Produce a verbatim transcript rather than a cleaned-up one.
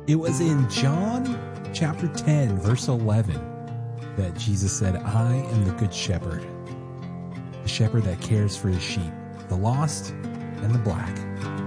It was in John chapter ten, verse eleven, that Jesus said, I am the good shepherd, the shepherd that cares for his sheep, the lost and the black.